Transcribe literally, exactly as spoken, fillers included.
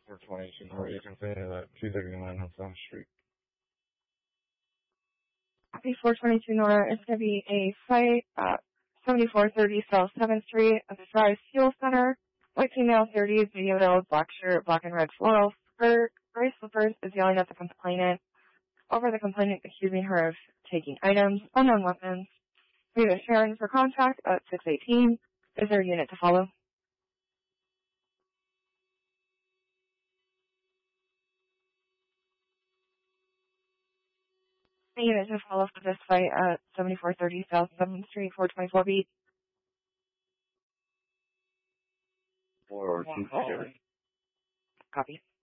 four twenty-two North, you can say that two thirty-nine on South Street. Copy four twenty-two North. It's going to be a fight at seventy-four thirty South seventh Street at the Fry's Fuel Center. White female, thirties, medium build, black shirt, black and red floral skirt, gray slippers, is yelling at the complainant. Over the complainant accusing her of taking items, unknown weapons. We have Sharon for contact at six eighteen. Is there a unit to follow? A unit to follow for this fight at seventy-four thirty South seventh Street, four twenty-four beat. four two zero. Copy.